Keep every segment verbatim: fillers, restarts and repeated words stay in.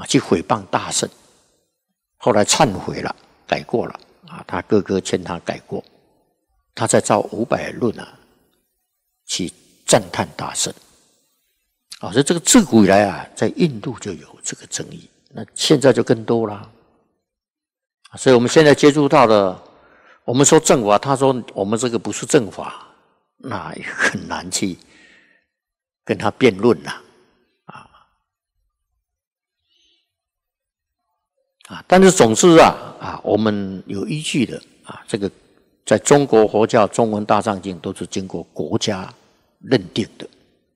去诽谤大圣，后来忏悔了，改过了啊，他哥哥劝他改过，他再照五百论啊去赞叹大圣。啊，所以这个自古以来啊，在印度就有这个争议，那现在就更多了。所以我们现在接触到的，我们说正法，他说我们这个不是正法，那也很难去跟他辩论了，啊啊！但是总之啊啊，我们有依据的啊，这个在中国佛教中文大藏经都是经过国家认定的。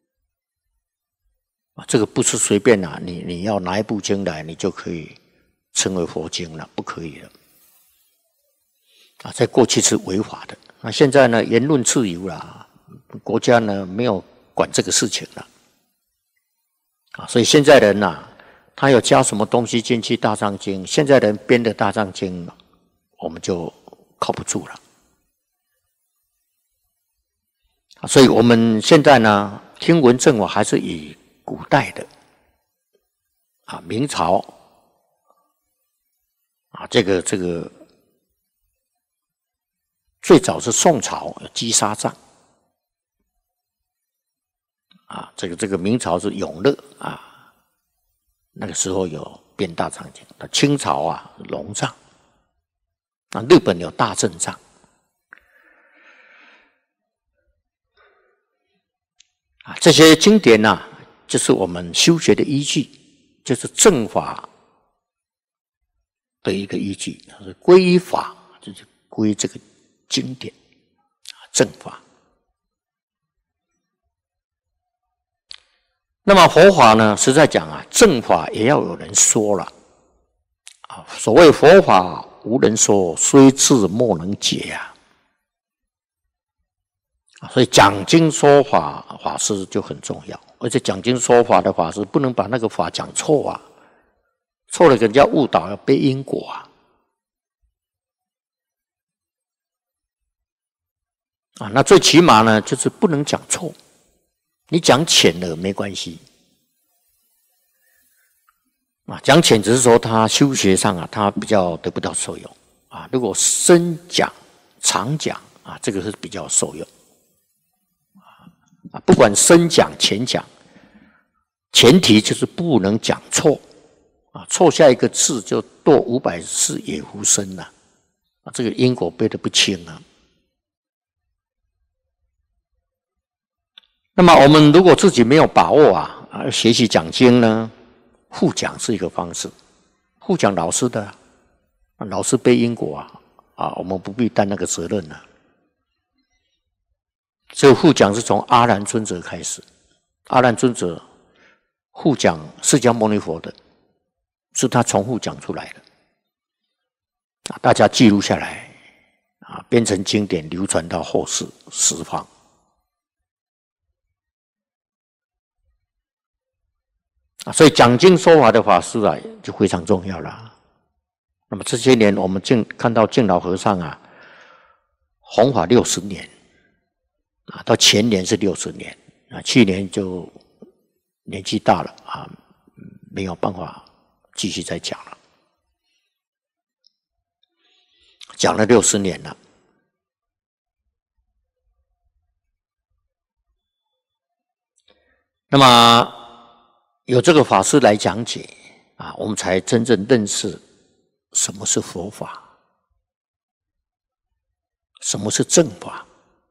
啊，这个不是随便啊，你你要拿一部经来，你就可以称为佛经了，不可以了。啊，在过去是违法的，那现在呢，言论自由啦，国家呢没有管这个事情了。啊，所以现在人呐、啊，他要加什么东西进去大藏经，现在人编的大藏经，我们就靠不住了。啊，所以我们现在呢，听闻正法还是以古代的啊，明朝啊，这个这个最早是宋朝有击沙帐啊，这个这个明朝是永乐啊，那个时候有编大藏经。清朝啊龙藏啊，日本有大正藏啊，这些经典啊。就是我们修学的依据，就是正法的一个依据，是皈依法，就是皈这个经典正法。那么佛法呢，实在讲啊，正法也要有人说了啊。所谓佛法无人说，虽智莫能解啊。所以讲经说法，法师就很重要。而且讲经说法的法师不能把那个法讲错啊，错了给人家误导，要背因果啊。啊，那最起码呢，就是不能讲错。你讲浅了没关系，啊，讲浅只是说他修学上啊，他比较得不到受用啊。如果深讲、长讲啊，这个是比较受用。啊，不管深讲浅讲，前提就是不能讲错啊，错下一个字就堕五百世也无生了啊，这个因果背得不清啊。那么我们如果自己没有把握啊，啊，学习讲经呢，互讲是一个方式，互讲老师的，啊，老师背因果啊，啊，我们不必担那个责任了。所以互讲是从阿难尊者开始，阿难尊者互讲释迦牟尼佛的，是他从互讲出来的，啊，大家记录下来，啊，编成经典，流传到后世十方。啊，所以讲经说法的法师啊，就非常重要了。那么这些年，我们净看到净老和尚啊，弘法六十年。啊，到前年是六十年啊，去年就年纪大了啊，没有办法继续再讲了，讲了六十年了。那么有这个法师来讲解啊，我们才真正认识什么是佛法，什么是正法。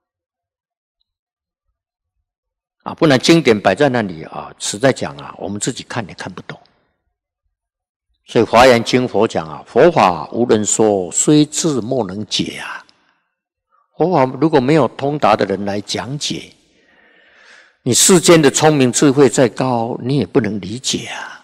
啊，不然经典摆在那里啊，实在讲啊，我们自己看也看不懂。所以《华严经》佛讲啊，佛法无人说，虽智莫能解啊。佛法如果没有通达的人来讲解，你世间的聪明智慧再高，你也不能理解啊。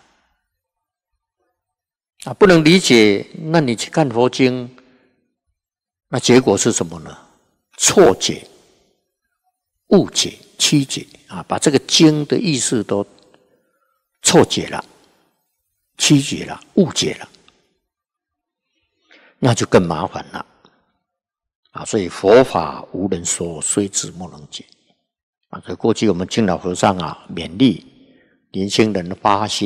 啊，不能理解，那你去看佛经，那结果是什么呢？错解、误解、曲解啊，把这个经的意思都错解了、曲解了、误解了，那就更麻烦了啊！所以佛法无人说，虽智莫能解啊！所以过去我们净老和尚啊，勉励年轻人发心。